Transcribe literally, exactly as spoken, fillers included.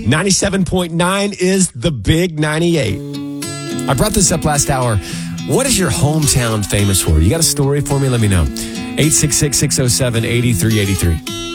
ninety-seven point nine is the big ninety-eight. I brought this up last hour. What is your hometown famous for? You got a story for me? Let me know. eight six six, six oh seven, eight three eight three.